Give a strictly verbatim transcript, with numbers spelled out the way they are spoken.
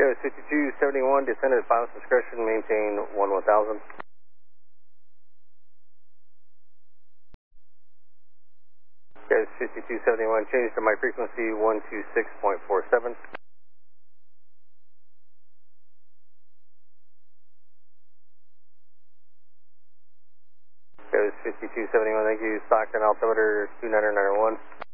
Goes fifty-two seventy-one, descend at pilot's discretion, maintain one one thousand. Goes fifty-two seventy-one, change to my frequency one two six point four seven. Goes fifty-two seventy-one, thank you, Stockton altimeter two nine nine one.